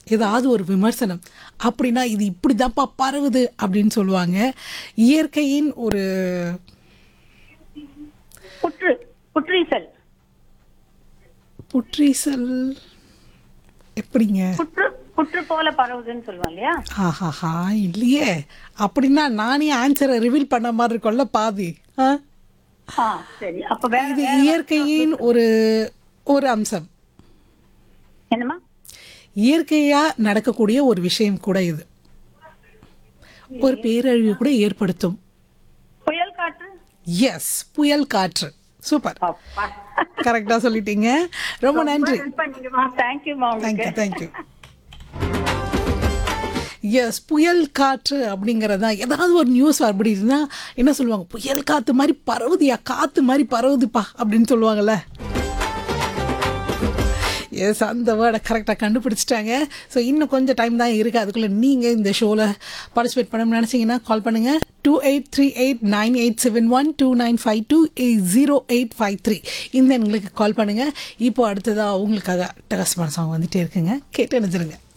ஏதாவது ஒரு விமர்சனம் அப்படின்னா இது இப்படிதான்ப்பா பரவுது அப்படின்னு சொல்லுவாங்க. இயற்கையின் ஒரு புற்றீசல். புற்றீசல் எப்படிங்க? புற்று போல பரவுதுன்னு சொல்லுவோம் இல்லையா? ஆஹாஹா இல்லையே. அப்படின்னா நானே ஆன்சரை ரிவீல் பண்ண மாதிரி இருக்கும்ல பாதி. சரி, அப்ப வேற இது இயற்கையின் ஒரு ஒரு அம்சம். என்னமா? இயற்கையா நடக்கக்கூடிய ஒரு விஷயம் கூட இது. ஒரு பேரழிவு கூட ஏற்படுத்தும். புயல் காற்று. எஸ், புயல் காற்று. சூப்பர், அப்பா. கரெக்டா சொல்லிட்டீங்க. ரொம்ப நன்றி. தேங்க்யூமா. Thank you thank you. எஸ், புயல் காற்று அப்படிங்கிறதா ஏதாவது ஒரு நியூஸ் அப்படின்னா என்ன சொல்லுவாங்க, புயல் காற்று மாதிரி பரவுதியா, காற்று மாதிரி பரவுதுப்பா அப்படின்னு சொல்லுவாங்கள்ல. எஸ், அந்த வேர்டை கரெக்டாக கண்டுபிடிச்சிட்டாங்க. ஸோ இன்னும் கொஞ்சம் டைம் தான் இருக்குது. அதுக்குள்ளே நீங்கள் இந்த ஷோவில் பார்ட்டிசிபேட் பண்ணணும்னு நினச்சிங்கன்னா கால் பண்ணுங்கள். 28389871 29520853 இந்த எங்களுக்கு கால் பண்ணுங்கள். இப்போ அடுத்ததாக உங்களுக்காக டகஸ்மான சாங் வந்துகிட்டே இருக்குங்க, கேட்டு நினைச்சிருங்க.